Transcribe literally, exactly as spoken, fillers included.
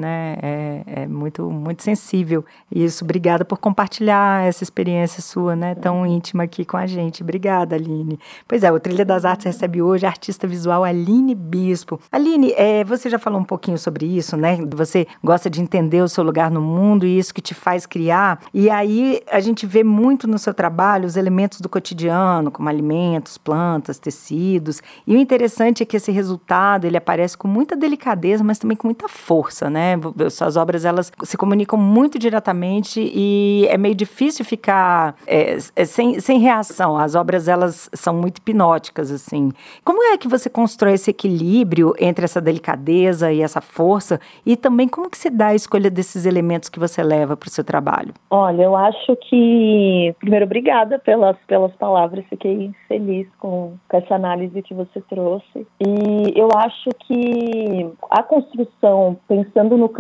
né? É, é muito, muito sensível. Isso, obrigada por compartilhar essa experiência sua, né? Tão íntima aqui com a gente. Obrigada, Aline. Pois é, o Trilha das Artes recebe hoje a artista visual Aline Bispo. Aline, é, você já falou um pouquinho sobre isso, né? Você gosta de entender o seu lugar no mundo e isso que te faz criar. E aí a gente vê muito no seu trabalho os elementos do cotidiano, como alimentos, plantas, tecidos. E o interessante é que esse resultado, ele aparece com muita delicadeza, mas também com muita força, né? Suas obras, elas se comunicam muito diretamente e é meio difícil ficar é, é, sem, sem reação. As obras, elas são muito hipnóticas, assim. Como é que você constrói esse equilíbrio entre essa delicadeza e essa força? E também como que se dá a escolha desses elementos que você leva para o seu trabalho? Olha, eu acho que... Primeiro, obrigada pelas, pelas palavras. Fiquei feliz com, com essa análise que você trouxe. E eu acho que a construção, pensando